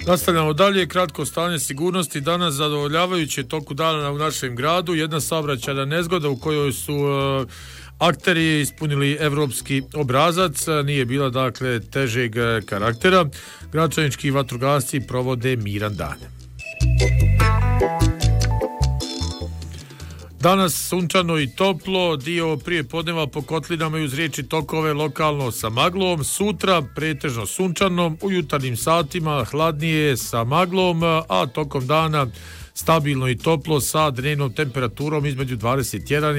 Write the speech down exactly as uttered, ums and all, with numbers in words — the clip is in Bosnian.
Nastavljamo dalje, kratko stanje sigurnosti. Danas zadovoljavajuće toku dana u našem gradu. Jedna saobraćajna nezgoda u kojoj su uh, akteri ispunili evropski obrazac. Nije bila dakle težeg karaktera. Gračanički vatrogasci provode miran dan. Danas sunčano i toplo, dio prije podneva po kotlinama i uz riječi tokove lokalno sa maglom, sutra pretežno sunčano, u jutarnjim satima hladnije sa maglom, a tokom dana stabilno i toplo sa dnevnom temperaturom između dvadeset jedan i